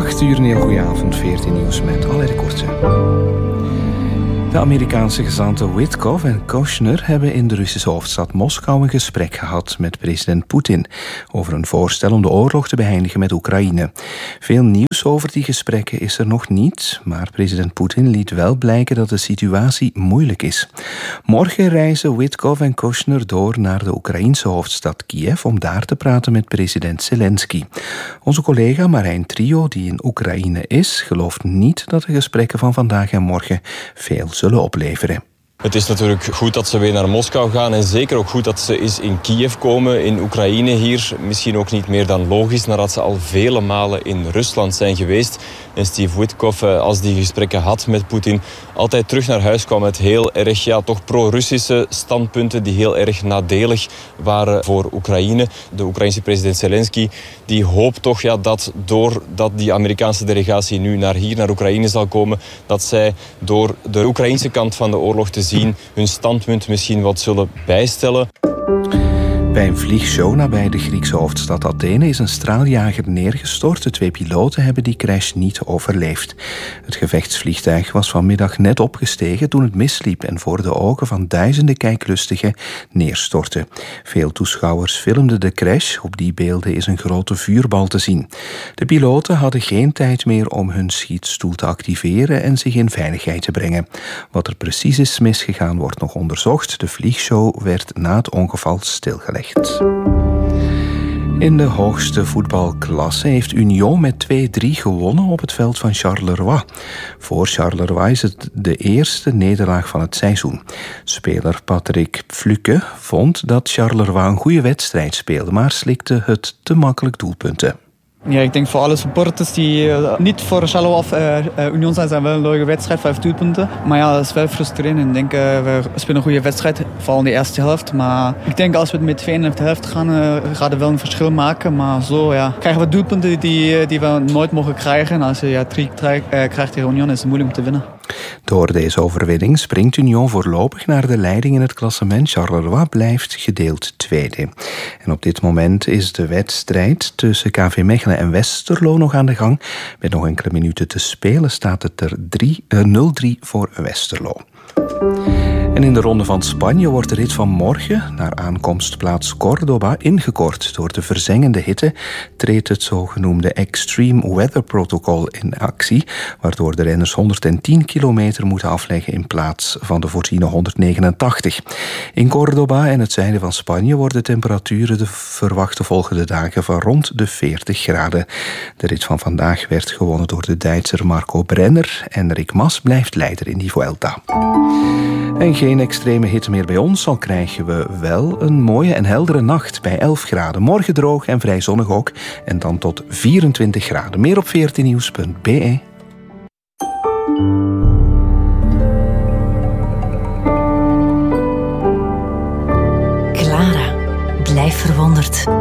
8 uur, een heel goede avond, 14 nieuws met Alain de Korte. De Amerikaanse gezanten Witkoff en Kushner hebben in de Russische hoofdstad Moskou een gesprek gehad met president Poetin over een voorstel om de oorlog te beëindigen met Oekraïne. Veel nieuws over die gesprekken is er nog niet, maar president Poetin liet wel blijken dat de situatie moeilijk is. Morgen reizen Witkoff en Kushner door naar de Oekraïense hoofdstad Kiev om daar te praten met president Zelensky. Onze collega Marijn Trio, die in Oekraïne is, gelooft niet dat de gesprekken van vandaag en morgen veel zullen opleveren. Het is natuurlijk goed dat ze weer naar Moskou gaan en zeker ook goed dat ze eens in Kiev komen, in Oekraïne hier. Misschien ook niet meer dan logisch, nadat ze al vele malen in Rusland zijn geweest. En Steve Witkoff, als die gesprekken had met Poetin, altijd terug naar huis kwam met heel erg, toch pro-Russische standpunten die heel erg nadelig waren voor Oekraïne. De Oekraïense president Zelensky, die hoopt toch dat doordat die Amerikaanse delegatie nu naar Oekraïne zal komen, dat zij door de Oekraïense kant van de oorlog te zien hun standpunt misschien wat zullen bijstellen. Bij een vliegshow nabij de Griekse hoofdstad Athene is een straaljager neergestort. De 2 piloten hebben die crash niet overleefd. Het gevechtsvliegtuig was vanmiddag net opgestegen toen het misliep en voor de ogen van duizenden kijklustigen neerstortte. Veel toeschouwers filmden de crash. Op die beelden is een grote vuurbal te zien. De piloten hadden geen tijd meer om hun schietstoel te activeren en zich in veiligheid te brengen. Wat er precies is misgegaan wordt nog onderzocht. De vliegshow werd na het ongeval stilgelegd. In de hoogste voetbalklasse heeft Union met 2-3 gewonnen op het veld van Charleroi. Voor Charleroi is het de eerste nederlaag van het seizoen. Speler Patrick Fluke vond dat Charleroi een goede wedstrijd speelde, maar slikte het te makkelijk doelpunten. Ja, ik denk voor alle supporters die niet voor Charleroi of Union zijn wel een leuke wedstrijd, 5 doelpunten. Maar ja, dat is wel frustrerend. Ik denk, we spelen een goede wedstrijd, vooral in de eerste helft. Maar ik denk als we het met 2 in de helft gaan, gaat het wel een verschil maken. Maar zo krijgen we doelpunten die we nooit mogen krijgen. En als je 3 krijgt tegen Union, is het moeilijk om te winnen. Door deze overwinning springt Union voorlopig naar de leiding in het klassement. Charleroi blijft gedeeld tweede. En op dit moment is de wedstrijd tussen KV Mechelen en Westerlo nog aan de gang. Met nog enkele minuten te spelen staat het er 0-3 voor Westerlo. En in de Ronde van Spanje wordt de rit van morgen naar aankomstplaats Córdoba ingekort. Door de verzengende hitte treedt het zogenoemde Extreme Weather Protocol in actie, waardoor de renners 110 kilometer moeten afleggen in plaats van de voorziene 189. In Córdoba en het zuiden van Spanje worden temperaturen de verwachte volgende dagen van rond de 40 graden. De rit van vandaag werd gewonnen door de Duitser Marco Brenner en Rick Mas blijft leider in die Vuelta. En geen extreme hitte meer bij ons, al krijgen we wel een mooie en heldere nacht bij 11 graden. Morgen droog en vrij zonnig ook en dan tot 24 graden. Meer op 14nieuws.be. Clara, blijf verwonderd.